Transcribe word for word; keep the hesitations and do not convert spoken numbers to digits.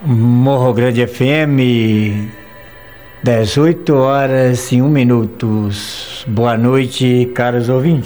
Morro Grande F M, dezoito horas e um minutos. Boa noite, caros ouvintes.